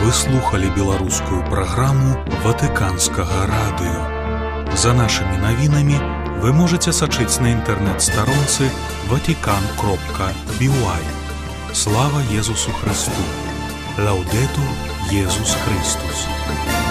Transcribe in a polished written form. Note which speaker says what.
Speaker 1: Вы слухали беларускую праграму Ватыканскага радыё. За нашымі навінамі вы можаце сачыць на інтэрнэт-старонцы vatican.by. Слава Езусу Христу! Лаўдэтур Езус Христус!